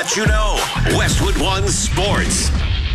let you know. Westwood One Sports.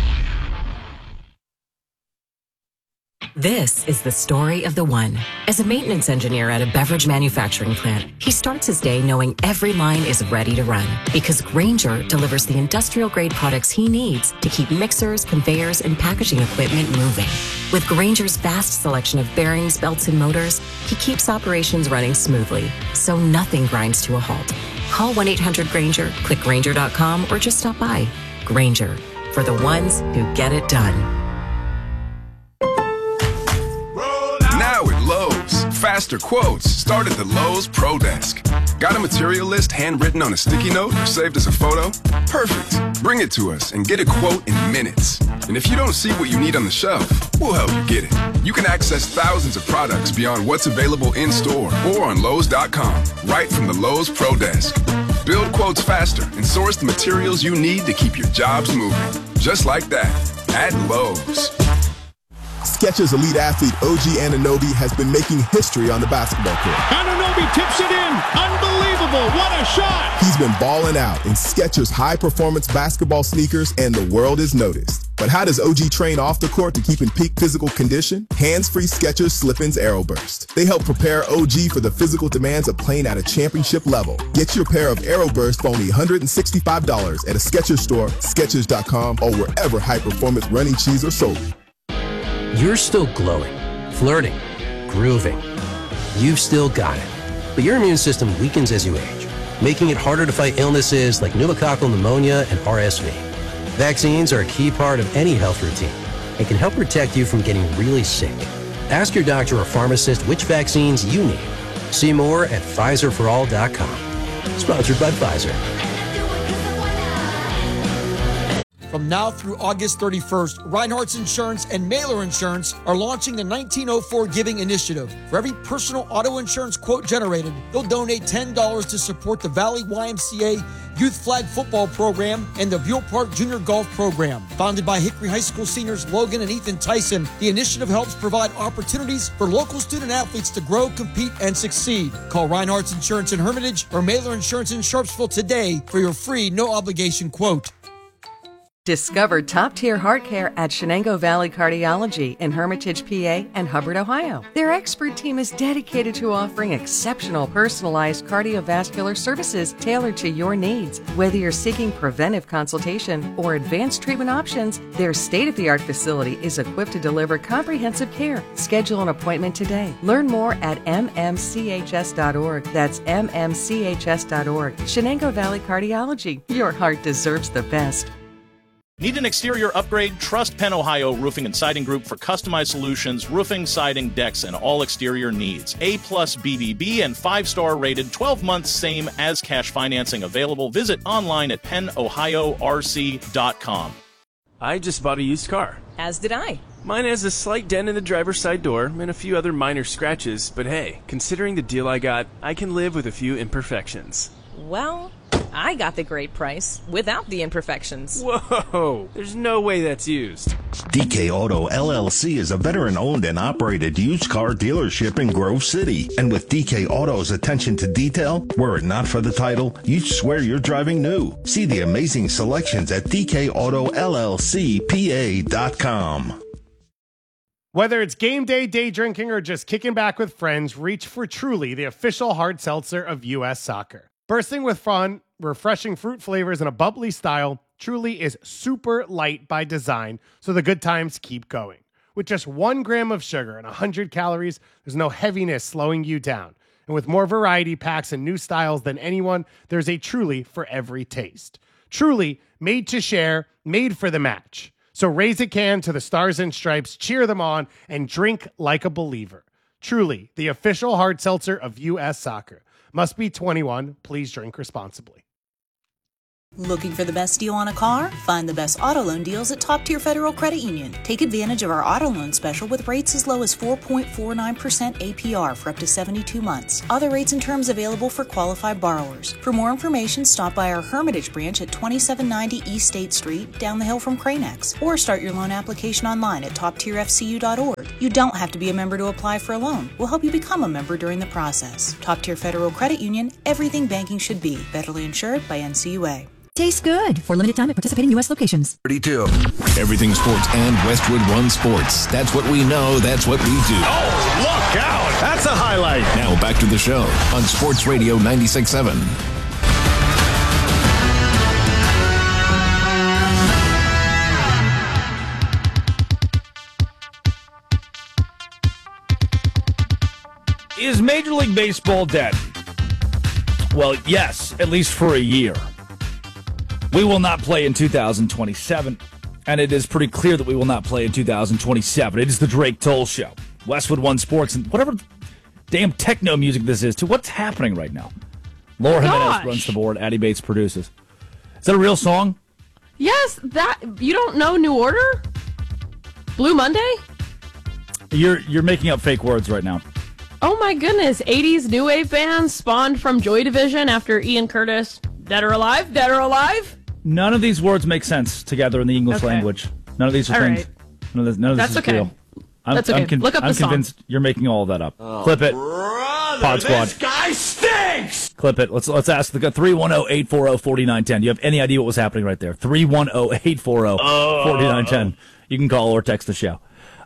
This is the story of the one. As a maintenance engineer at a beverage manufacturing plant, he starts his day knowing every line is ready to run because Grainger delivers the industrial-grade products he needs to keep mixers, conveyors, and packaging equipment moving. With Grainger's vast selection of bearings, belts, and motors, he keeps operations running smoothly, so nothing grinds to a halt. Call 1-800-GRAINGER, click Grainger.com, or just stop by. Grainger, for the ones who get it done. Now at Lowe's, faster quotes start at the Lowe's Pro Desk. Got a material list handwritten on a sticky note or saved as a photo? Perfect. Bring it to us and get a quote in minutes. And if you don't see what you need on the shelf, we'll help you get it. You can access thousands of products beyond what's available in-store or on Lowe's.com, right from the Lowe's Pro Desk. Build quotes faster and source the materials you need to keep your jobs moving. Just like that, at Lowe's. Skechers elite athlete OG Anunoby has been making history on the basketball court. Anunoby tips it in. Unbelievable. What a shot. He's been balling out in Skechers high-performance basketball sneakers, and the world has noticed. But how does OG train off the court to keep in peak physical condition? Hands-free Skechers Slip-ins Aeroburst. They help prepare OG for the physical demands of playing at a championship level. Get your pair of Aeroburst for only $165 at a Skechers store, Skechers.com, or wherever high-performance running shoes are sold. You're still glowing, flirting, grooving. You've still got it. But your immune system weakens as you age, making it harder to fight illnesses like pneumococcal pneumonia and RSV. Vaccines are a key part of any health routine and can help protect you from getting really sick. Ask your doctor or pharmacist which vaccines you need. See more at PfizerForAll.com. Sponsored by Pfizer. From now through August 31st, Reinhardt's Insurance and Mailer Insurance are launching the 1904 Giving Initiative. For every personal auto insurance quote generated, they'll donate $10 to support the Valley YMCA Youth Flag Football Program and the Buell Park Junior Golf Program. Founded by Hickory High School seniors Logan and Ethan Tyson, the initiative helps provide opportunities for local student athletes to grow, compete, and succeed. Call Reinhardt's Insurance in Hermitage or Mailer Insurance in Sharpsville today for your free, no-obligation quote. Discover top-tier heart care at Shenango Valley Cardiology in Hermitage, PA, and Hubbard, Ohio. Their expert team is dedicated to offering exceptional personalized cardiovascular services tailored to your needs. Whether you're seeking preventive consultation or advanced treatment options, their state-of-the-art facility is equipped to deliver comprehensive care. Schedule an appointment today. Learn more at mmchs.org. That's mmchs.org. Shenango Valley Cardiology. Your heart deserves the best. Need an exterior upgrade? Trust Penn Ohio Roofing and Siding Group for customized solutions, roofing, siding, decks, and all exterior needs. A+ BBB and 5-star rated, 12 months same as cash financing available. Visit online at pennohiorc.com. I just bought a used car. As did I. Mine has a slight dent in the driver's side door and a few other minor scratches, but hey, considering the deal I got, I can live with a few imperfections. Well, I got the great price without the imperfections. Whoa, there's no way that's used. DK Auto LLC is a veteran-owned and operated used car dealership in Grove City. And with DK Auto's attention to detail, were it not for the title, you'd swear you're driving new. See the amazing selections at DKAutoLLCPA.com. Whether it's game day, day drinking, or just kicking back with friends, reach for Truly, the official hard seltzer of U.S. Soccer. Bursting with fun, refreshing fruit flavors, and a bubbly style, Truly is super light by design, so the good times keep going. With just 1 gram of sugar and 100 calories, there's no heaviness slowing you down. And with more variety packs and new styles than anyone, there's a Truly for every taste. Truly, made to share, made for the match. So raise a can to the Stars and Stripes, cheer them on, and drink like a believer. Truly, the official hard seltzer of U.S. Soccer. Must be 21. Please drink responsibly. Looking for the best deal on a car? Find the best auto loan deals at Top Tier Federal Credit Union. Take advantage of our auto loan special with rates as low as 4.49% APR for up to 72 months. Other rates and terms available for qualified borrowers. For more information, stop by our Hermitage branch at 2790 East State Street, down the hill from Cranex, or start your loan application online at toptierfcu.org. You don't have to be a member to apply for a loan. We'll help you become a member during the process. Top Tier Federal Credit Union, everything banking should be. Federally insured by NCUA. Tastes good. For limited time at participating U.S. locations. 32. Everything sports and Westwood One Sports. That's what we know. That's what we do. Oh, look out. That's a highlight. Now back to the show on Sports Radio 96.7. Is Major League Baseball dead? Well, yes, at least for a year. We will not play in 2027, and it is pretty clear that we will not play in 2027. It is the Drake Toll Show. Westwood One Sports, and whatever damn techno music this is, to what's happening right now. Laura Jimenez runs the board, Addie Bates produces. Is that a real song? Yes, that you don't know New Order? Blue Monday? You're making up fake words right now. Oh my goodness, 80s new wave band spawned from Joy Division after Ian Curtis. Dead or alive? Dead or alive? None of these words make sense together in the English language. None of these are things. Right. None of this That's is okay. real. That's okay. Look up the song. I'm convinced you're making all of that up. Oh, Clip it. brother, Pod Squad. this guy stinks! Clip it. Let's ask the 310-840-4910. Do you have any idea what was happening right there? 310-840-4910. You can call or text the show.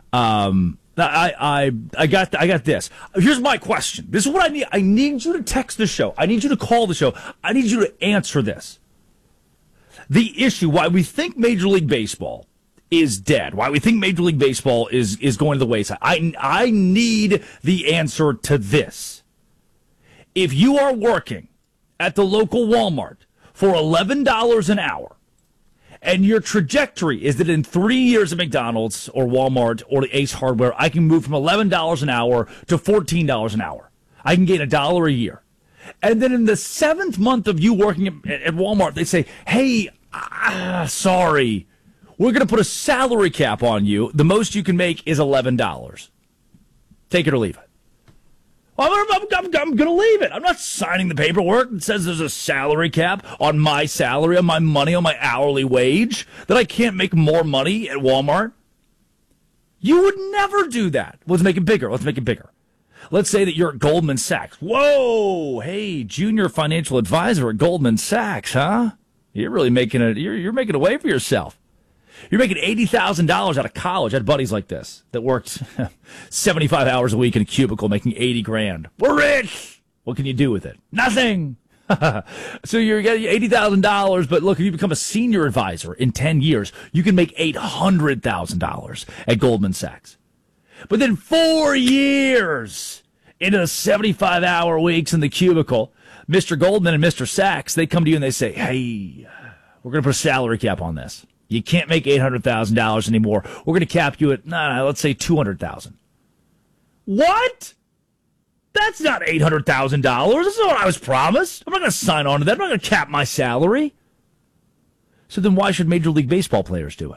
I got this. Here's my question. This is what I need. I need you to text the show. I need you to call the show. I need you to answer this. The issue why we think Major League Baseball is dead, why we think Major League Baseball is going to the wayside. I need the answer to this. If you are working at the local Walmart for $11 an hour, and your trajectory is that in 3 years at McDonald's or Walmart or the Ace Hardware, I can move from $11 an hour to $14 an hour. I can gain $1 a year. And then in the 7th month of you working at Walmart, they say, hey, sorry, we're going to put a salary cap on you. The most you can make is $11. Take it or leave it. I'm going to leave it. I'm not signing the paperwork that says there's a salary cap on my salary, on my money, on my hourly wage, that I can't make more money at Walmart. You would never do that. Let's make it bigger. Let's say that you're at Goldman Sachs. Whoa, hey, junior financial advisor at Goldman Sachs, huh? You're really making it. You're making a way for yourself. You're making $80,000 out of college. I had buddies like this that worked 75 hours a week in a cubicle making $80,000. We're rich. What can you do with it? Nothing. So you're getting $80,000, but look, if you become a senior advisor in 10 years, you can make $800,000 at Goldman Sachs. But then 4 years into the 75-hour weeks in the cubicle, Mr. Goldman and Mr. Sachs, they come to you and they say, hey, we're going to put a salary cap on this. You can't make $800,000 anymore. We're going to cap you at, let's say $200,000. What? That's not $800,000. That's not what I was promised. I'm not going to sign on to that. I'm not going to cap my salary. So then why should Major League Baseball players do it?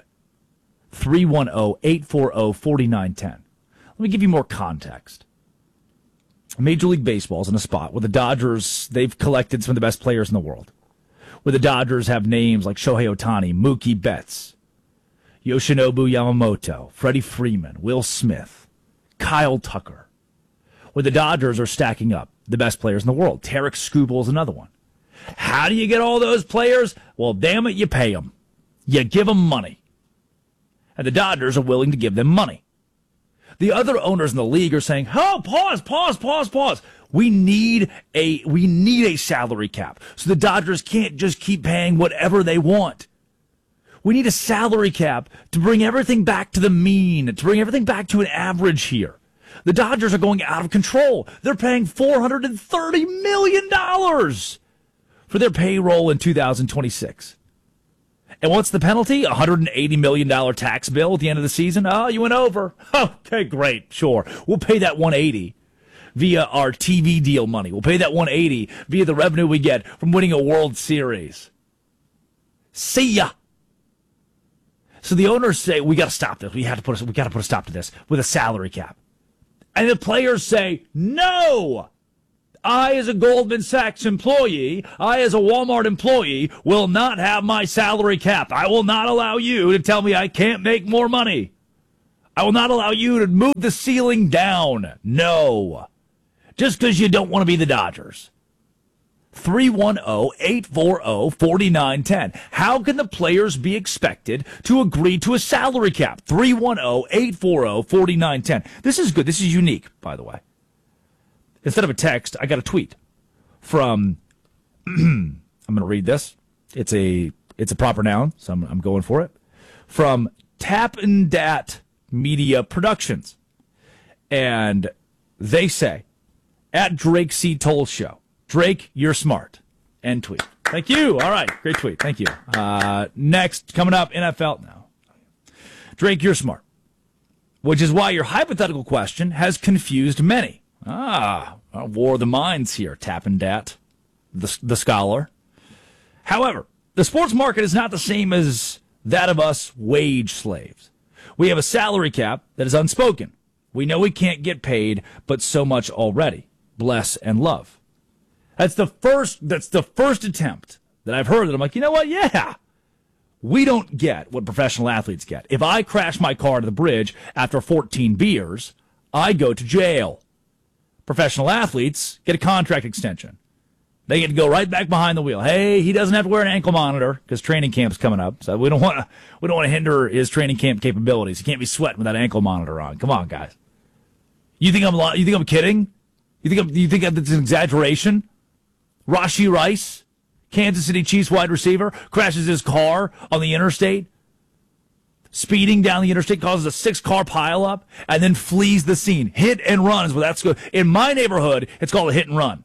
310-840-4910. Let me give you more context. Major League Baseball is in a spot where the Dodgers, they've collected some of the best players in the world. Where the Dodgers have names like Shohei Ohtani, Mookie Betts, Yoshinobu Yamamoto, Freddie Freeman, Will Smith, Kyle Tucker. Where the Dodgers are stacking up the best players in the world. Tarek Skubal is another one. How do you get all those players? Well, damn it, you pay them. You give them money. And the Dodgers are willing to give them money. The other owners in the league are saying, oh, pause. We need a salary cap. So the Dodgers can't just keep paying whatever they want. We need a salary cap to bring everything back to the mean, to bring everything back to an average here. The Dodgers are going out of control. They're paying $430 million for their payroll in 2026. And what's the penalty? A $180 million tax bill at the end of the season? Oh, you went over. Okay, great. Sure. We'll pay that $180 via our TV deal money. We'll pay that $180 via the revenue we get from winning a World Series. See ya. So the owners say, we got to stop this. We got to put a stop to this with a salary cap. And the players say, no. I, as a Goldman Sachs employee, I, as a Walmart employee, will not have my salary cap. I will not allow you to tell me I can't make more money. I will not allow you to move the ceiling down. No. Just because you don't want to be the Dodgers. 310-840-4910. How can the players be expected to agree to a salary cap? 310-840-4910. This is good. This is unique, by the way. Instead of a text, I got a tweet from, I'm going to read this. It's a proper noun, so I'm going for it. From Tap and Dat Media Productions. And they say, at Drake C. Toll Show, Drake, you're smart. End tweet. Thank you. All right. Great tweet. Thank you. Next, coming up, NFL now. Drake, you're smart. Which is why your hypothetical question has confused many. A war of the minds here, Tap and Dat, the scholar. However, the sports market is not the same as that of us wage slaves. We have a salary cap that is unspoken. We know we can't get paid, but so much already. Bless and love. That's the first attempt that I've heard that I'm like, you know what? Yeah. We don't get what professional athletes get. If I crash my car to the bridge after 14 beers, I go to jail. Professional athletes get a contract extension. They get to go right back behind the wheel. Hey, he doesn't have to wear an ankle monitor because training camp's coming up. So we don't want to hinder his training camp capabilities. He can't be sweating with that ankle monitor on. Come on, guys. You think I'm kidding? You think that's an exaggeration? Rashee Rice, Kansas City Chiefs wide receiver, crashes his car on the interstate, speeding down the interstate, causes a 6-car pileup, and then flees the scene. Hit and run is what that's called. In my neighborhood, it's called a hit and run.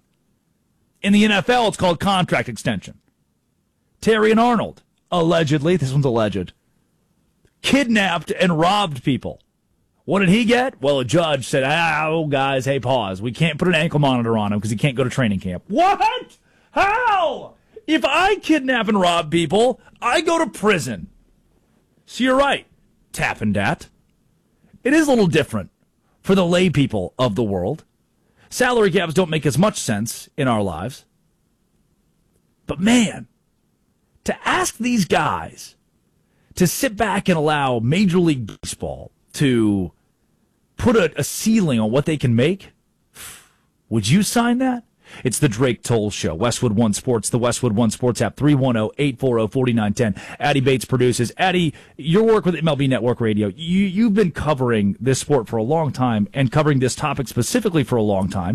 In the NFL, it's called contract extension. Terry and Arnold, allegedly, this one's alleged, kidnapped and robbed people. What did he get? Well, a judge said, guys, hey, pause. We can't put an ankle monitor on him because he can't go to training camp. What? How? If I kidnap and rob people, I go to prison. So you're right, Tap and Dat. It is a little different for the lay people of the world. Salary caps don't make as much sense in our lives. But man, to ask these guys to sit back and allow Major League Baseball to put a ceiling on what they can make, would you sign that? It's the Drake Toll Show. Westwood One Sports, the Westwood One Sports app, 310-840-4910. Addie Bates produces. Addie, your work with MLB Network Radio, you've been covering this sport for a long time and covering this topic specifically for a long time.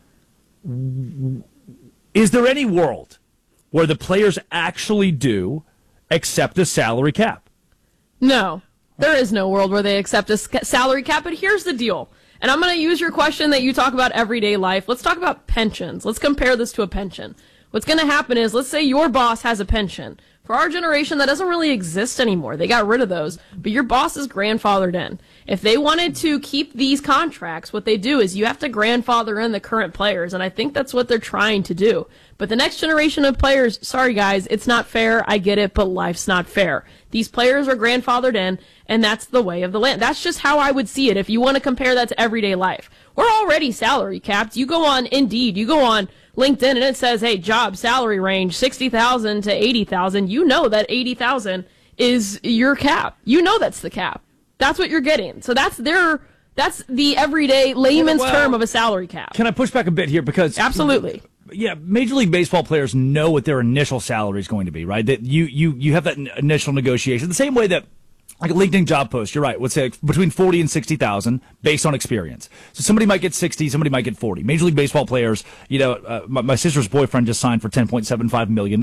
Is there any world where the players actually do accept a salary cap? No. There is no world where they accept a salary cap, but here's the deal. And I'm going to use your question that you talk about everyday life. Let's talk about pensions. Let's compare this to a pension. What's going to happen is, let's say your boss has a pension. For our generation, that doesn't really exist anymore. They got rid of those. But your boss is grandfathered in. If they wanted to keep these contracts, what they do is you have to grandfather in the current players. And I think that's what they're trying to do. But the next generation of players, sorry guys, it's not fair. I get it, but life's not fair. These players are grandfathered in, and that's the way of the land. That's just how I would see it if you want to compare that to everyday life. We're already salary capped. You go on Indeed, you go on LinkedIn, and it says, hey, job salary range, 60,000 to 80,000. You know that 80,000 is your cap. You know that's the cap. That's what you're getting. So that's the everyday layman's term of a salary cap. Can I push back a bit here? Because absolutely. Yeah, Major League Baseball players know what their initial salary is going to be, right? That you have that initial negotiation. The same way that, like a LinkedIn job post, you're right, would say between 40 and 60,000 based on experience. So somebody might get 60, somebody might get 40. Major League Baseball players, my sister's boyfriend just signed for $10.75 million.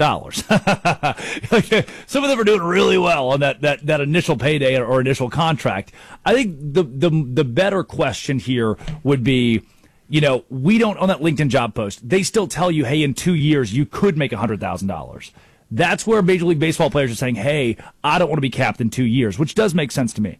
Some of them are doing really well on that initial payday or initial contract. I think the better question here would be, we don't, on that LinkedIn job post, they still tell you, hey, in 2 years, you could make $100,000. That's where Major League Baseball players are saying, hey, I don't want to be capped in 2 years, which does make sense to me.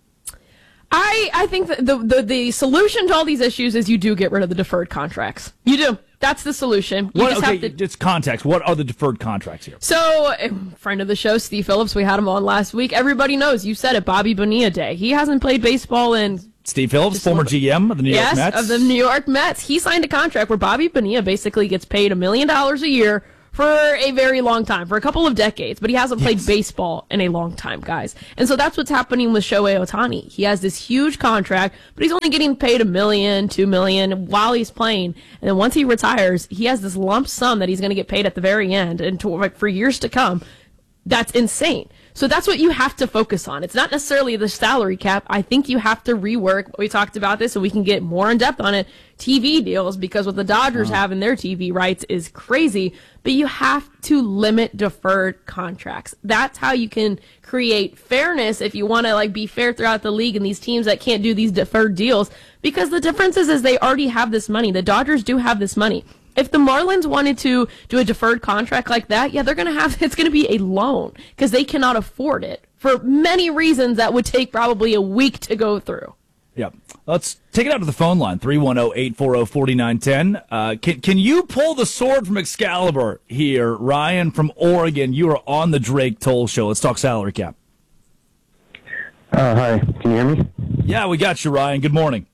I think that the solution to all these issues is you do get rid of the deferred contracts. You do. That's the solution. It's context. What are the deferred contracts here? So, friend of the show, Steve Phillips, we had him on last week. Everybody knows, you said it, Bobby Bonilla Day. He hasn't played baseball in... Steve Phillips, former GM of the New York Mets. Yes, of the New York Mets. He signed a contract where Bobby Bonilla basically gets paid $1 million a year for a very long time, for a couple of decades, but he hasn't played baseball in a long time, guys. And so that's what's happening with Shohei Ohtani. He has this huge contract, but he's only getting paid $1 million, $2 million while he's playing. And then once he retires, he has this lump sum that he's going to get paid at the very end and for years to come. That's insane. So that's what you have to focus on. It's not necessarily the salary cap. I think you have to rework. We talked about this, and we can get more in depth on it. TV deals, because what the Dodgers have in their TV rights is crazy. But you have to limit deferred contracts. That's how you can create fairness if you want to be fair throughout the league and these teams that can't do these deferred deals. Because the difference is they already have this money. The Dodgers do have this money. If the Marlins wanted to do a deferred contract like that, yeah, it's going to be a loan because they cannot afford it for many reasons that would take probably a week to go through. Yeah. Let's take it out to the phone line, 310-840-4910. Can you pull the sword from Excalibur here, Ryan from Oregon? You are on the Drake Toll Show. Let's talk salary cap. Hi. Can you hear me? Yeah, we got you, Ryan. Good morning.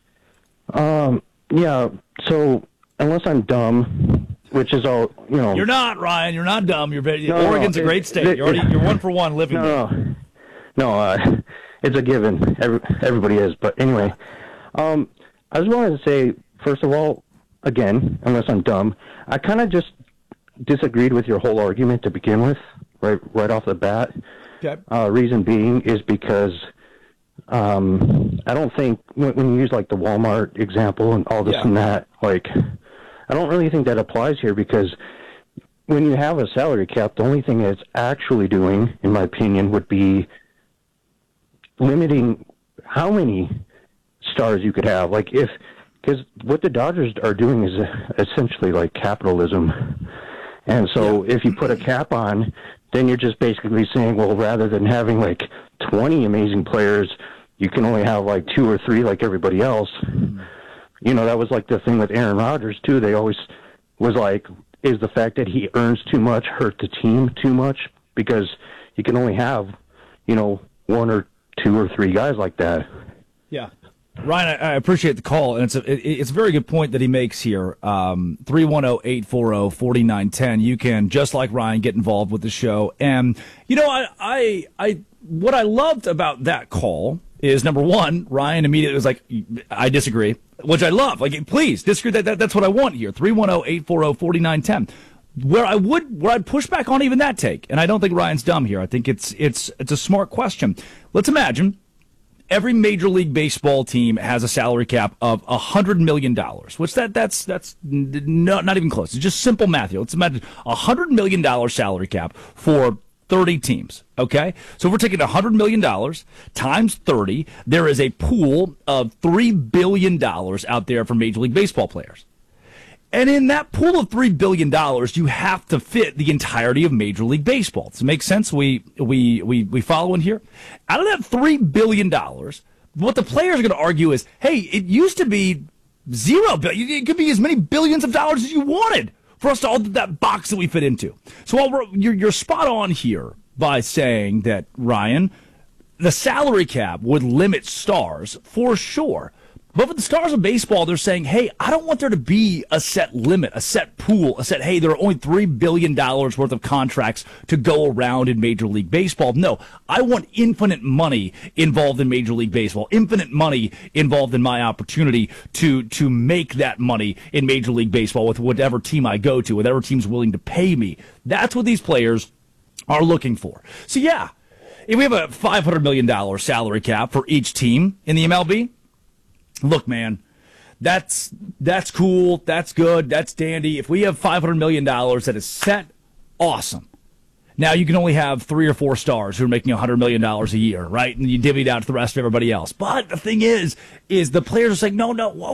Yeah, so unless I'm dumb, which is all, You're not, Ryan. You're not dumb. Oregon's a great state. You're 1 for 1 living there. No, it's a given. Everybody is. But anyway, I just wanted to say, first of all, again, unless I'm dumb, I kind of just disagreed with your whole argument to begin with, right off the bat. Okay. Reason being is because I don't think when you use the Walmart example and all this and that, I don't really think that applies here, because when you have a salary cap, the only thing it's actually doing, in my opinion, would be limiting how many stars you could have. Because what the Dodgers are doing is essentially capitalism. And so if you put a cap on, then you're just basically saying, well, rather than having 20 amazing players, you can only have 2 or 3 like everybody else. That was the thing with Aaron Rodgers too. They always was is the fact that he earns too much hurt the team too much? Because you can only have, 1 or 2 or 3 guys like that. Yeah. Ryan, I appreciate the call, and it's a very good point that he makes here. 310-840-4910. You can, just like Ryan, get involved with the show. And I what I loved about that call is, number one, Ryan immediately was like, I disagree, which I love. Please disagree. That's what I want here. 310-840-4910. Where I'd push back on even that take, and I don't think Ryan's dumb here. I think it's a smart question. Let's imagine every Major League Baseball team has a salary cap of $100 million, which that's not even close. It's just simple math here. Let's imagine $100 million salary cap for 30 teams, okay? So if we're taking $100 million times 30. There is a pool of $3 billion out there for Major League Baseball players. And in that pool of $3 billion, you have to fit the entirety of Major League Baseball. Does it make sense? We following here? Out of that $3 billion, what the players are going to argue is, hey, it used to be $0 billion. It could be as many billions of dollars as you wanted for us to all that box that we fit into. So while you're spot on here by saying that, Ryan, the salary cap would limit stars for sure. But for the stars of baseball, they're saying, hey, I don't want there to be a set limit, a set pool, hey, there are only $3 billion worth of contracts to go around in Major League Baseball. No, I want infinite money involved in Major League Baseball, infinite money involved in my opportunity to make that money in Major League Baseball with whatever team I go to, whatever team's willing to pay me. That's what these players are looking for. So, yeah, if we have a $500 million salary cap for each team in the MLB, look, man, that's cool, that's good, that's dandy. If we have $500 million that is set, awesome. Now you can only have 3 or 4 stars who are making $100 million a year, right? And you divvy it out to the rest of everybody else. But the thing is the players are saying, no,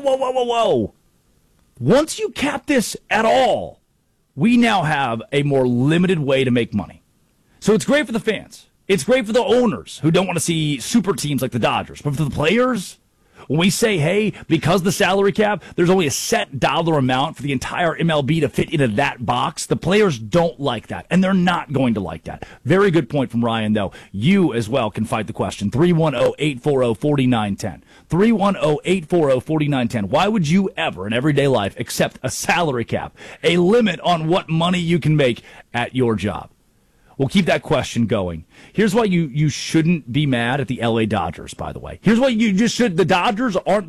whoa. Once you cap this at all, we now have a more limited way to make money. So it's great for the fans. It's great for the owners who don't want to see super teams like the Dodgers. But for the players When we say, hey, because the salary cap, there's only a set dollar amount for the entire MLB to fit into that box, the players don't like that, and they're not going to like that. Very good point from Ryan, though. You as well can fight the question. 310-840-4910. 310-840-4910. Why would you ever in everyday life accept a salary cap, a limit on what money you can make at your job? We'll keep that question going. Here's why you shouldn't be mad at the LA Dodgers, by the way. Here's why you just should. The Dodgers aren't